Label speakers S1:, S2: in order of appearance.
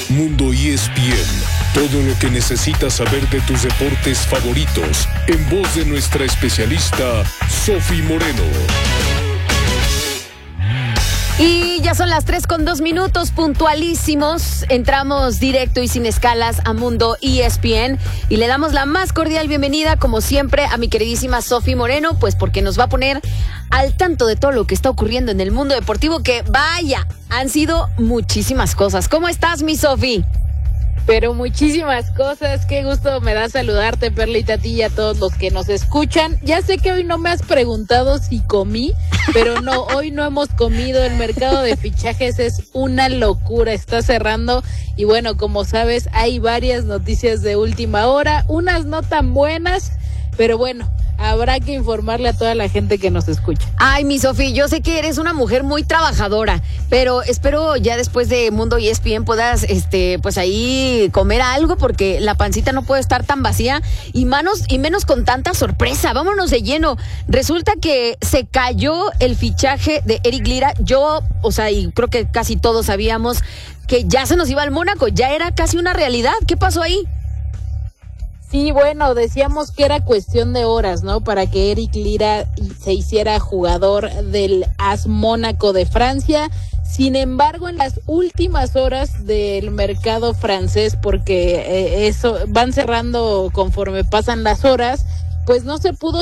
S1: Mundo ESPN, todo lo que necesitas saber de tus deportes favoritos, en voz de nuestra especialista, Sofi Moreno.
S2: Y ya son las 3:02, puntualísimos. Entramos directo y sin escalas a Mundo ESPN y le damos la más cordial bienvenida, como siempre, a mi queridísima Sofi Moreno, pues porque nos va a poner al tanto de todo lo que está ocurriendo en el mundo deportivo, que vaya, han sido muchísimas cosas. ¿Cómo estás, mi Sofi?
S3: Pero muchísimas cosas, qué gusto me da saludarte, Perlita, a ti y a todos los que nos escuchan. Ya sé que hoy no me has preguntado si comí, pero no, hoy no hemos comido. El mercado de fichajes es una locura, está cerrando y bueno, como sabes, hay varias noticias de última hora, unas no tan buenas, pero bueno, habrá que informarle a toda la gente que nos escucha.
S2: Ay, mi Sofi, yo sé que eres una mujer muy trabajadora, pero espero ya después de Mundo ESPN puedas, pues ahí comer algo, porque la pancita no puede estar tan vacía y menos con tanta sorpresa. Vámonos de lleno. Resulta que se cayó el fichaje de Eric Lira. Y creo que casi todos sabíamos que ya se nos iba al Mónaco, ya era casi una realidad. ¿Qué pasó ahí?
S3: Sí, bueno, decíamos que era cuestión de horas, ¿no? Para que Eric Lira se hiciera jugador del AS Mónaco de Francia. Sin embargo, en las últimas horas del mercado francés, porque eso van cerrando conforme pasan las horas, pues no se pudo